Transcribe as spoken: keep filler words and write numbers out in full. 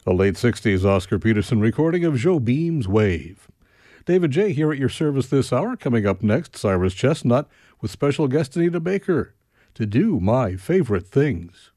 A late sixties Oscar Peterson recording of Jobim's Wave. David J. here at your service this hour. Coming up next, Cyrus Chestnut with special guest Anita Baker to Do My Favorite Things.